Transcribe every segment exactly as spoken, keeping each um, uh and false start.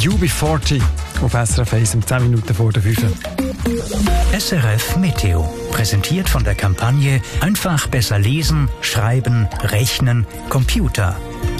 U B vierzig auf S R F eins um zehn Minuten vor der fünf. S R F Meteo, präsentiert von der Kampagne Einfach besser lesen, schreiben, rechnen, Computer.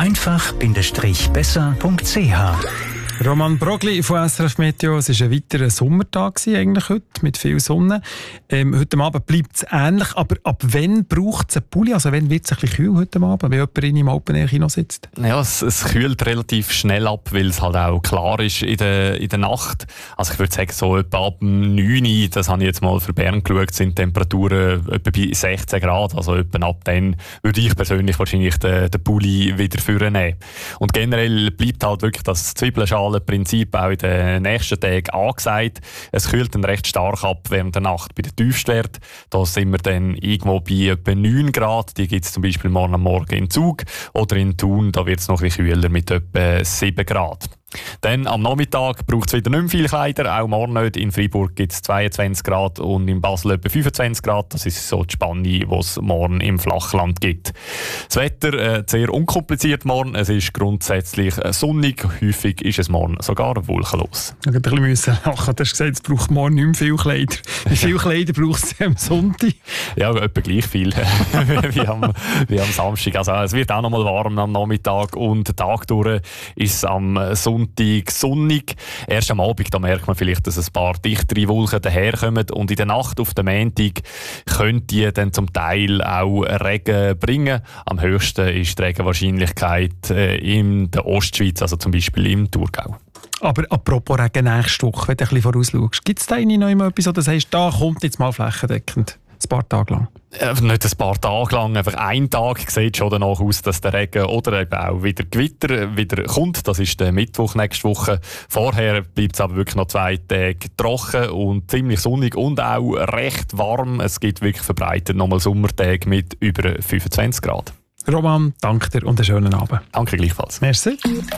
einfach-besser punkt c h. Roman Brogli von S R F Meteo. Es war ein weiterer Sommertag eigentlich heute, mit viel Sonne. Ähm, heute Abend bleibt es ähnlich, aber ab wann braucht es einen Pulli? Also wann wird es ein bisschen kühl heute Abend, wenn jemand in im Open-Air-Kino sitzt? Ja, es, es kühlt relativ schnell ab, weil es halt auch klar ist in der, in der Nacht. Also ich würde sagen, so etwa ab neun Uhr, das habe ich jetzt mal für Bern geschaut, sind die Temperaturen etwa bei sechzehn Grad. Also etwa ab dann würde ich persönlich wahrscheinlich den, den Pulli wieder vornehmen. Und generell bleibt halt wirklich das Zwiebelschalen-Prinzip auch in den nächsten Tagen angesagt. Es kühlt dann recht stark ab während der Nacht bei den Tiefstwerten. Da sind wir dann irgendwo bei etwa neun Grad. Die gibt es zum Beispiel morgen am Morgen in Zug oder in Thun. Da wird es noch ein bisschen kühler mit etwa sieben Grad. Dann am Nachmittag braucht es wieder nicht mehr viel Kleider, auch morgen nicht. In Freiburg gibt es zweiundzwanzig Grad und in Basel etwa fünfundzwanzig Grad. Das ist so die Spanne, die es morgen im Flachland gibt. Das Wetter äh, sehr unkompliziert morgen. Es ist grundsätzlich äh, sonnig. Häufig ist es morgen sogar wolkenlos. Ich musste ein bisschen lachen. Du hast gesagt, es braucht morgen nicht mehr viel Kleider. Wie viele Kleider braucht es am Sonntag? Ja, etwa gleich viel wie, am, wie am Samstag. Also, es wird auch noch mal warm am Nachmittag und den Tag durch ist es am Sonntag sonnig. Erst am Abend da merkt man vielleicht, dass ein paar dichtere Wolken daherkommen und in der Nacht auf den Montag könnte die dann zum Teil auch Regen bringen. Am höchsten ist die Regenwahrscheinlichkeit äh, in der Ostschweiz, also zum Beispiel im Thurgau. Aber apropos Regen nächste Woche, wenn du ein bisschen vorausschaust, gibt es da noch immer etwas, oder sagst, da kommt jetzt mal flächendeckend? Ein paar Tage lang? Äh, nicht ein paar Tage lang, einfach ein Tag sieht schon danach aus, dass der Regen oder eben auch wieder Gewitter wieder kommt. Das ist der Mittwoch nächste Woche. Vorher bleibt es aber wirklich noch zwei Tage trocken und ziemlich sonnig und auch recht warm. Es gibt wirklich verbreitet nochmal Sommertage mit über fünfundzwanzig Grad. Roman, danke dir und einen schönen Abend. Danke gleichfalls. Merci.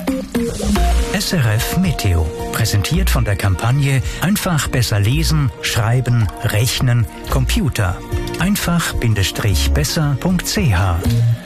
S R F Meteo, präsentiert von der Kampagne Einfach besser lesen, schreiben, rechnen, Computer. einfach-besser punkt c h.